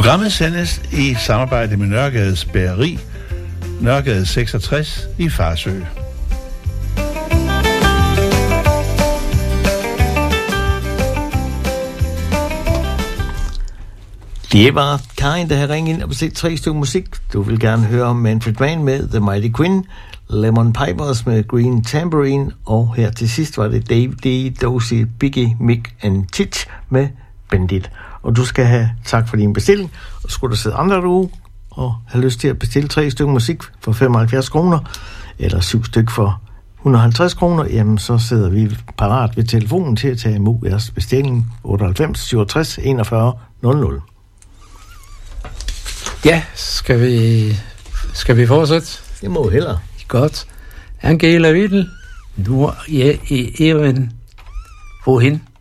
Programmet sendes i samarbejde med Nørregades Bageri, Nørregade 66 i Farsø. Det var Karin, der havde ringet ind og bestilt 3 stykker musik. Du vil gerne høre Manfred Mann med The Mighty Quinn, Lemon Pipers med Green Tambourine, og her til sidst var det Dave D, Dozy, Biggie, Mick and Titch med Bandit. Og du skal have tak for din bestilling, og skulle der sidde andre derude og have lyst til at bestille 3 stykker musik for 75 kroner, eller 7 stykker for 150 kroner, jamen så sidder vi parat ved telefonen til at tage imod jeres bestilling 98 67 41 00. Ja, skal vi fortsætte? Det må hellere. Godt. Angela Wittel, nu er Even, hvorhen?